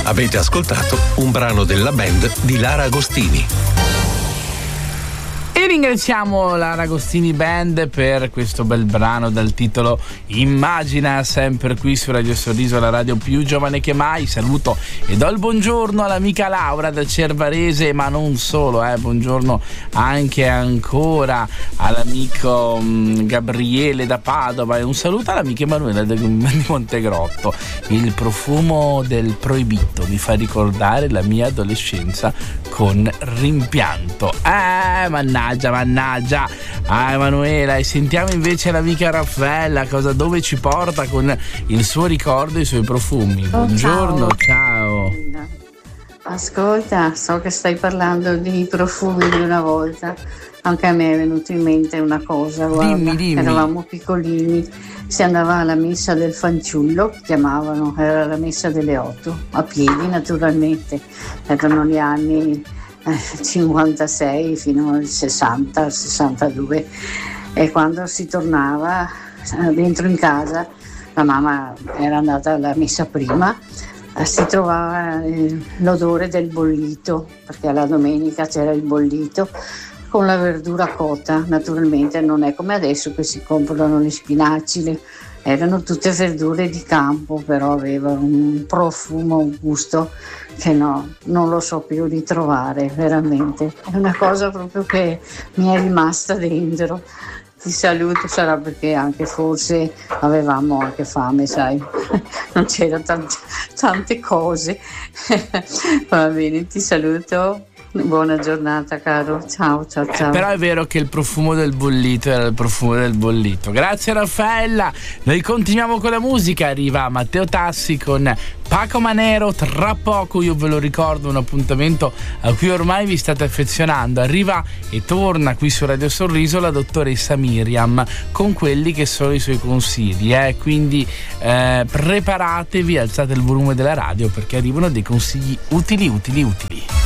Avete ascoltato un brano della band di Lara Agostini. E ringraziamo Lara Agostini Band per questo bel brano dal titolo Immagina, sempre qui su Radio Sorriso, la radio più giovane che mai. Saluto e do il buongiorno all'amica Laura da Cervarese, ma non solo, buongiorno anche ancora all'amico Gabriele da Padova, e un saluto all'amica Emanuela di Montegrotto. Il profumo del proibito mi fa ricordare la mia adolescenza con rimpianto. Mannaggia Emanuela. E sentiamo invece l'amica Raffaella dove ci porta con il suo ricordo e i suoi profumi. Buongiorno, ciao. Ascolta, so che stai parlando di profumi di una volta. Anche a me è venuto in mente una cosa, guarda. Dimmi. Eravamo piccolini, si andava alla messa del fanciullo, chiamavano, era la messa delle 8, a piedi naturalmente, erano gli anni 56 fino al 60, al 62, e quando si tornava dentro in casa, la mamma era andata alla messa prima, si trovava l'odore del bollito, perché alla domenica c'era il bollito con la verdura cotta. Naturalmente non è come adesso che si comprano le spinaci, erano tutte verdure di campo, però avevano un profumo, un gusto che non lo so più ritrovare, veramente. È una cosa proprio che mi è rimasta dentro. Ti saluto, sarà perché anche forse avevamo anche fame, sai, non c'erano tante cose. Va bene, ti saluto. Buona giornata caro, ciao. Però è vero che il profumo del bollito era il profumo del bollito. Grazie Raffaella. Noi continuiamo con la musica. Arriva Matteo Tassi con Paco Manero. Tra poco, io ve lo ricordo, un appuntamento a cui ormai vi state affezionando. Arriva e torna qui su Radio Sorriso la dottoressa Miriam con quelli che sono i suoi consigli, quindi preparatevi, alzate il volume della radio perché arrivano dei consigli utili.